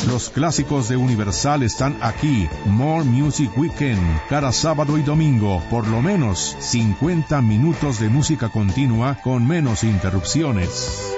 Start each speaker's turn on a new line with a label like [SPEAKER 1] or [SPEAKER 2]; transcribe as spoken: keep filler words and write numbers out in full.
[SPEAKER 1] Los clásicos de Universal están aquí. More Music Weekend, cada sábado y domingo, por lo menos cincuenta minutos de música continua con menos interrupciones.